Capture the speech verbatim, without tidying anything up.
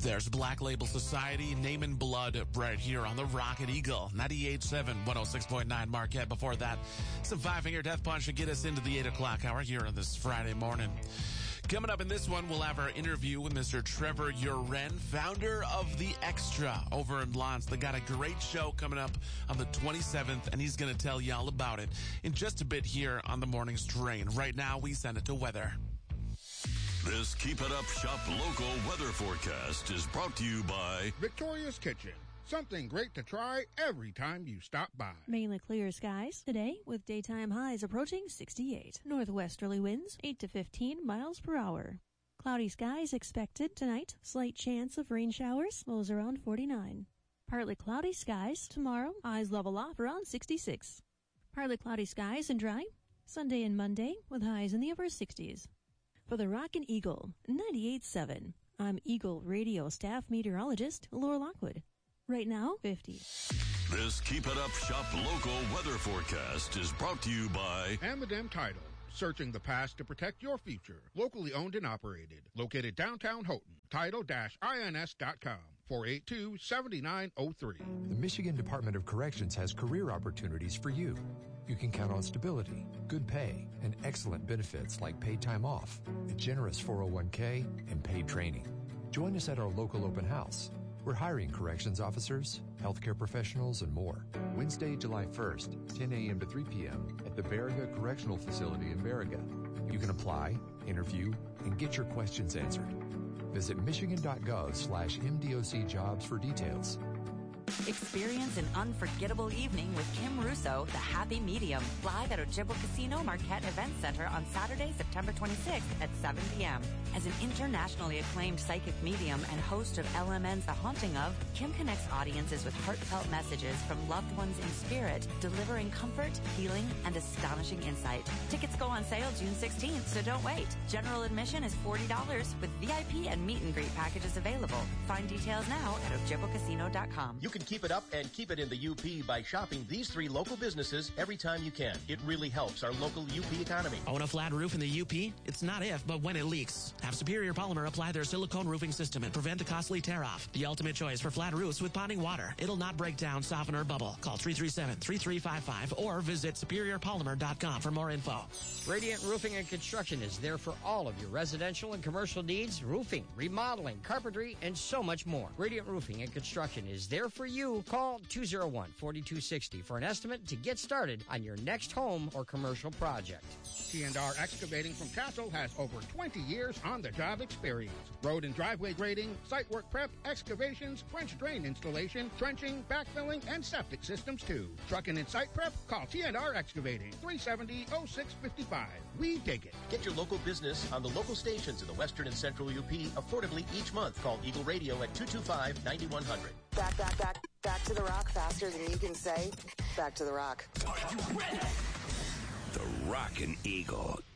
There's Black Label Society, Name in Blood, right here on the Rocket Eagle, ninety-eight point seven, one oh six point nine Marquette. Before that, some Five Finger Death Punch to get us into the eight o'clock hour here on this Friday morning. Coming up in this one, we'll have our interview with Mister Trevor Uren, founder of The Extra over in Lance. They got a great show coming up on the twenty-seventh, and he's going to tell you all about it in just a bit here on the morning's train. Right now, we send it to weather. This Keep It Up Shop local weather forecast is brought to you by Victoria's Kitchen. Something great to try every time you stop by. Mainly clear skies today with daytime highs approaching sixty-eight. Northwesterly winds eight to fifteen miles per hour. Cloudy skies expected tonight. Slight chance of rain showers. Lows around forty-nine. Partly cloudy skies tomorrow. Highs level off around sixty-six. Partly cloudy skies and dry. Sunday and Monday with highs in the upper sixties. For the Rockin' Eagle, ninety-eight point seven. I'm Eagle Radio staff meteorologist Laura Lockwood. Right now, fifty. This Keep It Up Shop local weather forecast is brought to you by Amadem Title. Searching the past to protect your future. Locally owned and operated. Located downtown Houghton. Title dash I N S dot com. four eight two, seven nine zero three. The Michigan Department of Corrections has career opportunities for you. You can count on stability, good pay, and excellent benefits like paid time off, a generous four oh one k, and paid training. Join us at our local open house. We're hiring corrections officers, healthcare professionals, and more. Wednesday, July first, ten a.m. to three p.m. at the Baraga Correctional Facility in Baraga. You can apply, interview, and get your questions answered. Visit michigan.gov slash MDOC jobs for details. Experience an unforgettable evening with Kim Russo, the Happy Medium, live at Ojibwa Casino Marquette Event Center on Saturday, September twenty-sixth at seven p.m. As an internationally acclaimed psychic medium and host of L M N's The Haunting Of, Kim connects audiences with heartfelt messages from loved ones in spirit, delivering comfort, healing, and astonishing insight. Tickets go on sale June sixteenth, so don't wait. General admission is forty dollars with V I P and meet and greet packages available. Find details now at ojibwa casino dot com. You can keep it up and keep it in the U P by shopping these three local businesses every time you can. It really helps our local U P economy. Own a flat roof in the U P? It's not if, but when it leaks. Have Superior Polymer apply their silicone roofing system and prevent the costly tear-off. The ultimate choice for flat roofs with ponding water. It'll not break down, soften, or bubble. Call three three seven, three three five five or visit superior polymer dot com for more info. Radiant Roofing and Construction is there for all of your residential and commercial needs, roofing, remodeling, carpentry, and so much more. Radiant Roofing and Construction is there for you. Call two oh one, four two six oh for an estimate to get started on your next home or commercial project. T and R Excavating from Castle has over twenty years on-the-job experience. Road and driveway grading, site work prep, excavations, French drain installation, trenching, backfilling, and septic systems too. Trucking and site prep? Call T and R Excavating, three seventy, oh six fifty-five. We dig it. Get your local business on the local stations in the western and central U P affordably each month. Call Eagle Radio at two two five, nine one zero zero. Back, back, back, back to the rock faster than you can say. Back to the rock. Are you ready? The Rockin' Eagle.